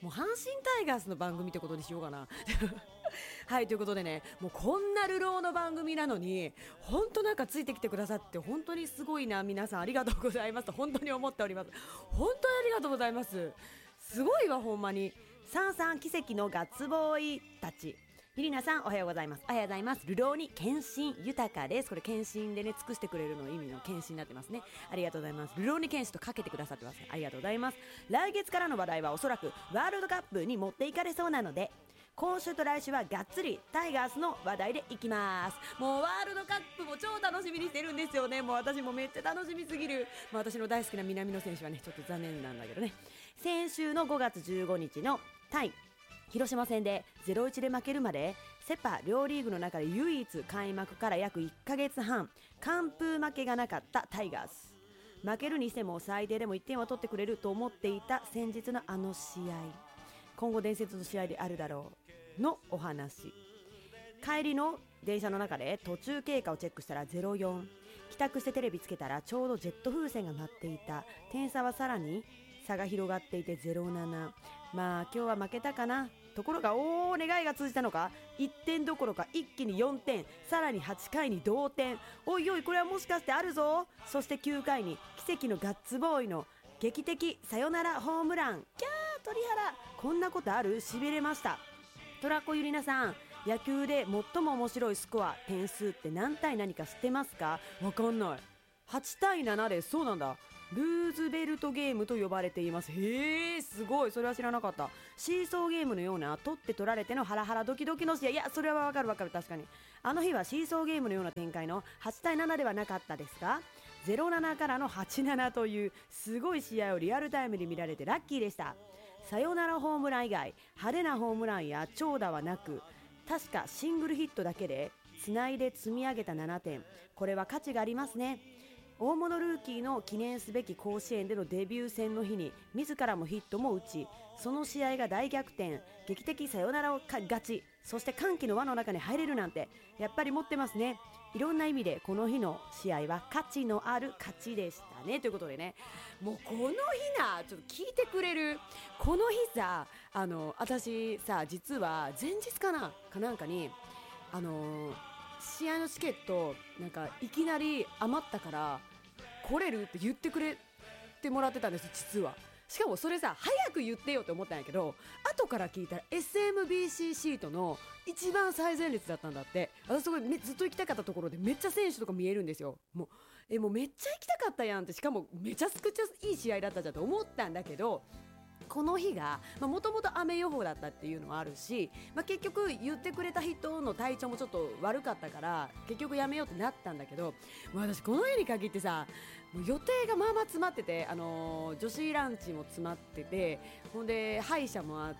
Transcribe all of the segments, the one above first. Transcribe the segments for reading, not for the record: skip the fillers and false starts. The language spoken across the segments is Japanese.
もう阪神タイガースの番組ってことにしようかなはいということでね、もうこんな流浪の番組なのに本当なんかついてきてくださって本当にすごいな、皆さんありがとうございますと本当に思っております。本当にありがとうございます。すごいわほんまに。さんさん奇跡のガッツボーイたち、ゆりなさんおはようございます。おはようございます。流浪に献身豊かです。これ献身でね尽くしてくれるの意味の献身になってますね。ありがとうございます。流浪に献身とかけてくださってます、ね、ありがとうございます。来月からの話題はおそらくワールドカップに持っていかれそうなので、今週と来週はがっつりタイガースの話題でいきます。もうワールドカップも超楽しみにしてるんですよね。もう私もめっちゃ楽しみすぎる。私の大好きな南野選手はねちょっと残念なんだけどね。先週の5月15日のタイ広島戦で 0-1 で負けるまでセ・パ両リーグの中で唯一開幕から約1ヶ月半完封負けがなかったタイガース。負けるにしても最低でも1点は取ってくれると思っていた先日のあの試合、今後伝説の試合であるだろうのお話。帰りの電車の中で途中経過をチェックしたら 0-4、 帰宅してテレビつけたらちょうどジェット風船が舞っていた。点差はさらに差が広がっていて 0-7。 まあ今日は負けたかな。ところが願いが通じたのか1点どころか一気に4点、さらに8回に同点。おいおいこれはもしかしてあるぞ。そして9回に奇跡のガッツボーイの劇的サヨナラホームラン。キャー鳥原、こんなことある。しびれました。トラコゆりなさん、野球で最も面白いスコア点数って何対何か知ってますか。わかんない。8対7で、そうなんだ。ルーズベルトゲームと呼ばれています。へーすごい、それは知らなかった。シーソーゲームのような取って取られてのハラハラドキドキの試合。いやそれはわかるわかる、確かにあの日はシーソーゲームのような展開の8対7ではなかったですが、0-7からの8-7というすごい試合をリアルタイムで見られてラッキーでした。サヨナラホームラン以外派手なホームランや長打はなく、確かシングルヒットだけでつないで積み上げた7点。これは価値がありますね。大物ルーキーの記念すべき甲子園でのデビュー戦の日に自らもヒットも打ち、その試合が大逆転、劇的サヨナラを勝ち、そして歓喜の輪の中に入れるなんてやっぱり持ってますね。いろんな意味でこの日の試合は価値のある勝ちでしたね。ということでね、もうこの日な、ちょっと聞いてくれる。この日さ、私さ、実は前日かなんかに試合のチケットなんかいきなり余ったから来れるって言ってくれてもらってたんです、実は。しかもそれさ、早く言ってよって思ったんやけど、後から聞いたら SMBC シートの一番最前列だったんだって。私すごいずっと行きたかったところで、めっちゃ選手とか見えるんですよ。もうめっちゃ行きたかったやんって、しかもめちゃくちゃいい試合だったじゃんと思ったんだけど、この日がもともと雨予報だったっていうのはあるし、結局言ってくれた人の体調もちょっと悪かったから結局やめようってなったんだけど、私この日に限ってさ、もう予定がまあまあ詰まってて、女子ランチも詰まってて、ほんで歯医者もあって、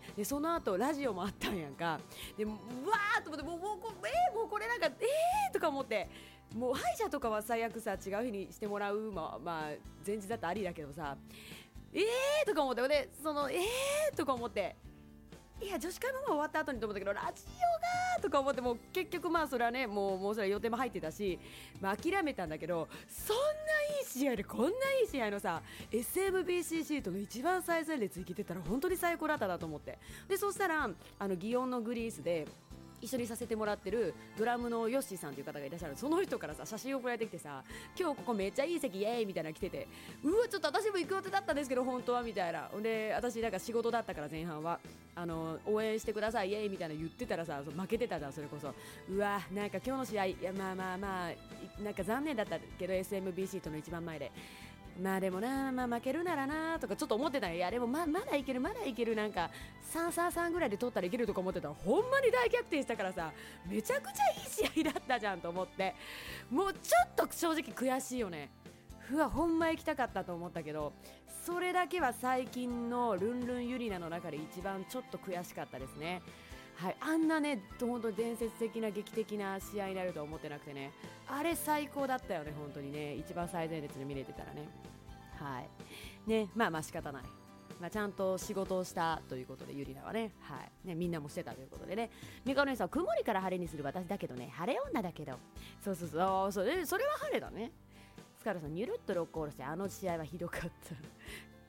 でその後ラジオもあったんやんか。でうわーっと思って、もうこれなんかとか思って、もう歯医者とかは最悪さ違う日にしてもらう、前日だったらありだけどさ、とか思って、でとか思って、いや女子会も終わった後にと思ったけど、ラジオがとか思って、もう結局それはね、もうそれは予定も入ってたし、諦めたんだけど、そんないい試合でこんないい試合のさ SMBC シートの一番最前列生きてたら本当に最高だったなと思って、でそしたら祇園のグリースで一緒にさせてもらってるドラムのヨッシーさんという方がいらっしゃる。その人からさ写真送られてきてさ、今日ここめっちゃいい席イエーイみたいなの来てて、うわちょっと私も行く予定だったんですけど本当はみたいな。で私なんか仕事だったから前半は応援してくださいイエーイみたいな言ってたらさ、負けてたじゃん。それこそうわなんか今日の試合、いやまあなんか残念だったけど SMBC との一番前で、でもな、負けるならなとかちょっと思ってたよ。いやでもまだいけるなんか3-3ぐらいで取ったらいけるとか思ってたら、ほんまに大逆転したからさ、めちゃくちゃいい試合だったじゃんと思って、もうちょっと正直悔しいよね。ほんま行きたかったと思ったけど、それだけは最近のルンルンユリナの中で一番ちょっと悔しかったですね。はい、あんなね本当伝説的な劇的な試合になるとは思ってなくてね、あれ最高だったよね本当にね。一番最前列で見れてたらね、はいね、仕方ない、ちゃんと仕事をしたということで、ゆりなはね、はいね、みんなもしてたということでね。みかお姉さん、曇りから晴れにする私だけどね、晴れ女だけど、そうそれは晴れだね。スカルさん、ニュルっとロックオールして、あの試合はひどかった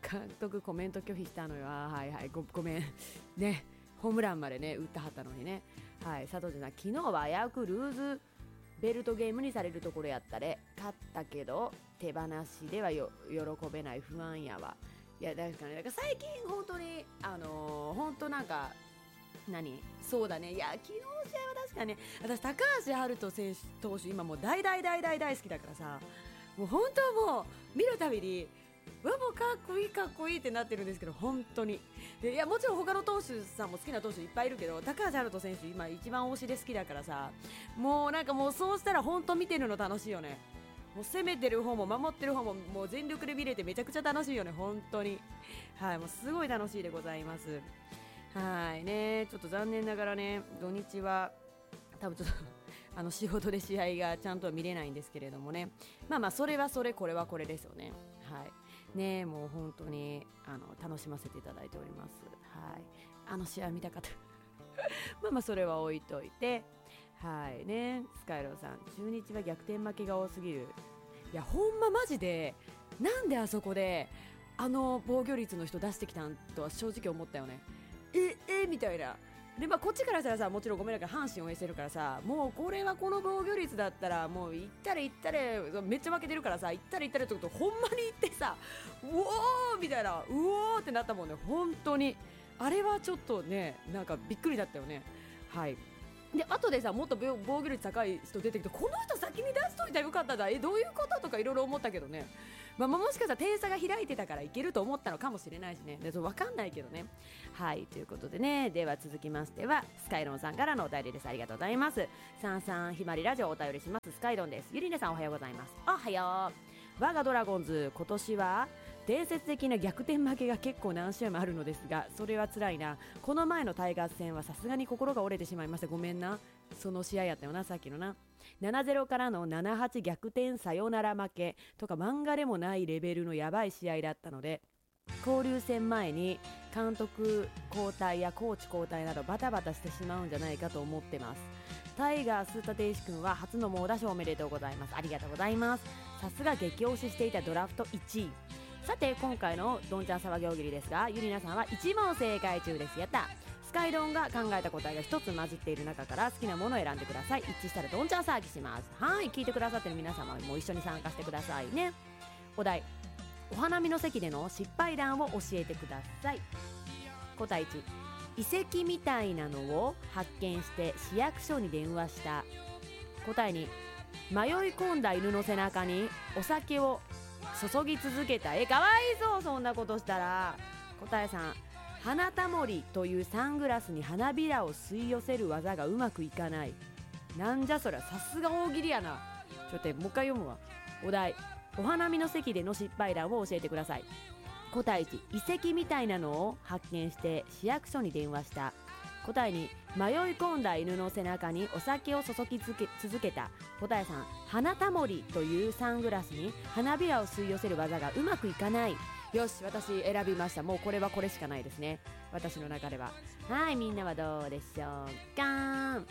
監督コメント拒否したのよ。はいはい、ごめんね。ホームランまでね打ったはったのにね。はい、佐藤さん、昨日は危うくルーズベルトゲームにされるところやったで、勝ったけど手放しでは喜べない、不安やわ。いや、だから最近本当に本当なんかそうだね。いや、昨日の試合は確かに私高橋遥人選手投手今もう大好きだからさ、もう本当もう見るたびにもうかっこいいってなってるんですけど、本当に。で、いや、もちろん他の投手さんも好きな投手いっぱいいるけど、高橋遥人選手今一番推しで好きだからさ、もうなんかもうそうしたら本当見てるの楽しいよね。もう攻めてる方も守ってる方ももう全力で見れてめちゃくちゃ楽しいよね、本当に。はい、もうすごい楽しいでございます。はいね、ちょっと残念ながらね、土日は多分ちょっと仕事で試合がちゃんとは見れないんですけれどもね。まあそれはそれ、これはこれですよね。はいね、もう本当に楽しませていただいております。はい、試合見たかったまあそれは置いといて、はいね、スカイローさん、中日は逆転負けが多すぎる。いや、ほんまマジでなんであそこで防御率の人出してきたんとは正直思ったよね。みたいな。で、こっちからしたらさ、もちろんごめんなさい、阪神応援してるからさ、もうこれはこの防御率だったらもう行ったれめっちゃ負けてるからさ、行ったれってことほんまに行ってさ、うおーみたいな、うおーってなったもんね。本当にあれはちょっとね、なんかびっくりだったよね。はい。で、後でさ、もっと防御率高い人出てきて、この人先に出しといたらよかったんだ、どういうこととかいろいろ思ったけどね。もしかしたら点差が開いてたからいけると思ったのかもしれないしね。で、分かんないけどね。はい、ということでね、では続きましてはスカイロンさんからのお便りです。ありがとうございます。ひまりラジオお便りします。スカイロンです。ゆりねさん、おはようございます。おはよう。我がドラゴンズ、今年は伝説的な逆転負けが結構何試合もあるのですが、それは辛いな。この前のタイガース戦はさすがに心が折れてしまいました。ごめんな。その試合やったよな、さっきのな。7-0からの 7-8 逆転サヨナラ負けとか漫画でもないレベルのやばい試合だったので、交流戦前に監督交代やコーチ交代などバタバタしてしまうんじゃないかと思ってます。タイガース立石君は初の猛打賞おめでとうございます。ありがとうございます。さすが激推ししていたドラフト1位。さて、今回のどんちゃん騒ぎ大喜利ですが、ゆりなさんは1問正解中です。やった。スカイドンが考えた答えが一つ混じっている中から好きなものを選んでください。一致したらどんちゃん騒ぎします。はい、聞いてくださってる皆様も一緒に参加してくださいね。お題、お花見の席での失敗談を教えてください。答え1、遺跡みたいなのを発見して市役所に電話した。答え2、迷い込んだ犬の背中にお酒を注ぎ続けた。かわいそう、そんなことしたら。答え3、花たもりというサングラスに花びらを吸い寄せる技がうまくいかない。なんじゃそりゃ、さすが大喜利やな。ちょっともう一回読むわ。お題、お花見の席での失敗談を教えてください。答え1、遺跡みたいなのを発見して市役所に電話した。答え2、迷い込んだ犬の背中にお酒を注ぎ続けた。答え3、花たもりというサングラスに花びらを吸い寄せる技がうまくいかない。よし、私選びました。もうこれはこれしかないですね、私の中では。はい、みんなはどうでしょうか。はい、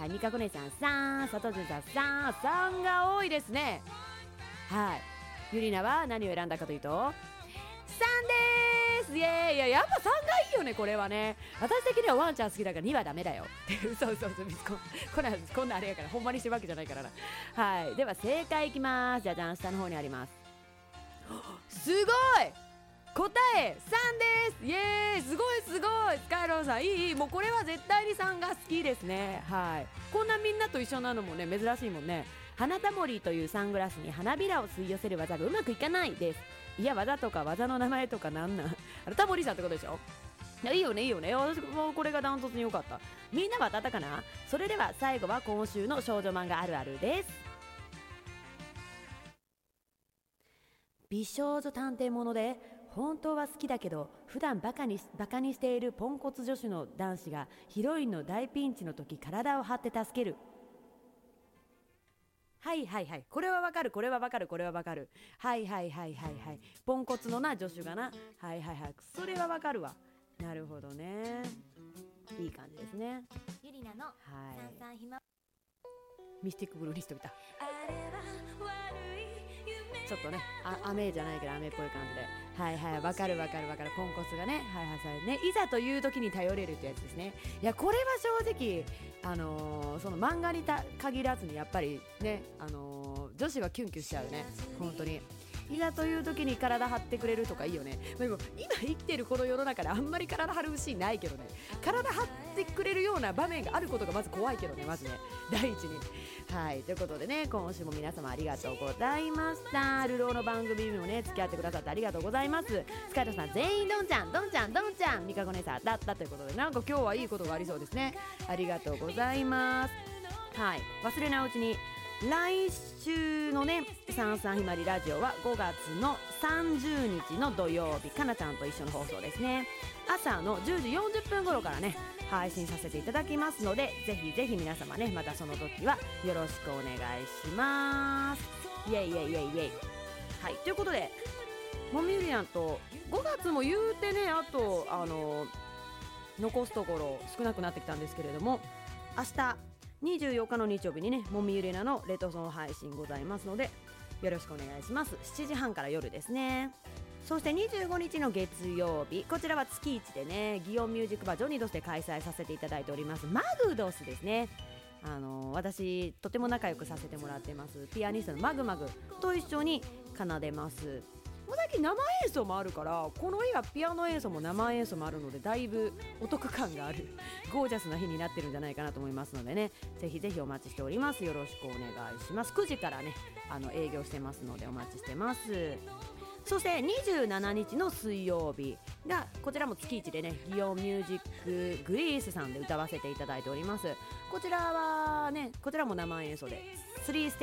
みかこ姉さん3、佐藤潤さん3が多いですね。はい、ゆりなは何を選んだかというと3です。イエーイ。やっぱ3がいいよね、これはね。私的にはワンちゃん好きだから2はダメだよそうこんなあれやからほんまにしてるわけじゃないからな。はい、では正解いきます。じゃじゃん、下の方にあります。すごい、答え3です。イエーイ、すごいスカイローさんいい、もうこれは絶対に3が好きですね。はい、こんなみんなと一緒なのもね珍しいもんね。花たもりというサングラスに花びらを吸い寄せる技がうまくいかないです。いや、技とか技の名前とかなんタモリさんってことでしょ。いいよね、私もこれがダントツに良かった。みんなは当たったかな。それでは最後は今週の少女漫画あるあるです。美少女探偵もので本当は好きだけど普段バカにしているポンコツ女子の男子がヒロインの大ピンチの時体を張って助ける。はい、これはわかる。はい、ポンコツのな助手がな。はい、それはわかるわ。なるほどね、いい感じですね。 ゆりなの三三ひまミスティックブルーリスト見た。 あれは悪い夢ちょっとね雨じゃないけど雨っぽい感じで、はいはい、わかるポンコツがね、はいはいはいね、いざという時に頼れるってやつですね。いやこれは正直その漫画に限らずにやっぱりね、女子がキュンキュンしちゃうね、本当に。いざという時に体張ってくれるとかいいよね。でも今生きてるこの世の中であんまり体張るシーンないけどね、体張ってくれるような場面があることがまず怖いけどね、まずね第一に。はい、ということでね、今週も皆様ありがとうございました。ルローの番組にもね付き合ってくださってありがとうございます。スカイトさん全員ドンちゃんミカゴ姉さんだったということで、なんか今日はいいことがありそうですね。ありがとうございます。はい、忘れないうちに来週のねさんさんひまりラジオは5月の30日の土曜日、かなちゃんと一緒の放送ですね。朝の10時40分頃からね配信させていただきますので、ぜひぜひ皆様ねまたその時はよろしくお願いします。イエイイエイイエイイエイ。はい、ということでもみゆりやんと5月も言うてね、あと残すところ少なくなってきたんですけれども、明日24日の日曜日にねもみゆりなのレトソン配信ございますのでよろしくお願いします。7時半から夜ですね。そして25日の月曜日、こちらは月1でね祇園ミュージックバージョニドスで開催させていただいておりますマグドスですね。私とても仲良くさせてもらってますピアニストのマグマグと一緒に奏でます。最近生演奏もあるから、この日はピアノ演奏も生演奏もあるのでだいぶお得感があるゴージャスな日になってるんじゃないかなと思いますのでね、ぜひぜひお待ちしております。よろしくお願いします。9時からね営業してますのでお待ちしてます。そして27日の水曜日がこちらも月1でね祇園ミュージックグリースさんで歌わせていただいております。こちらはね、こちらも生演奏で3ステ